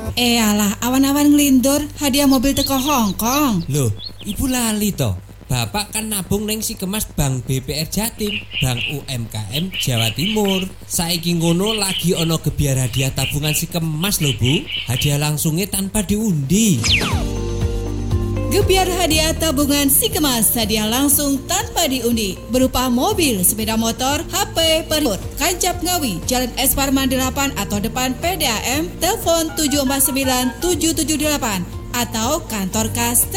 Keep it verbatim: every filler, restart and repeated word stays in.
Eh alah, awan-awan ngelindur hadiah mobil teko Hongkong. Loh, ibu lali toh. Bapak kan nabung neng si kemas Bank B P R Jatim, Bank U M K M Jawa Timur. Saiki ngono lagi ono gebiar hadiah tabungan si kemas lho Bu. Hadiah langsungnya tanpa diundi. Gebiar hadiah tabungan si kemas hadiah langsung tanpa diundi berupa mobil, sepeda motor, H P, perlur. Kancap Ngawi, Jalan S Parman delapan atau depan P D A M, telepon tujuh empat sembilan tujuh tujuh delapan atau kantor kas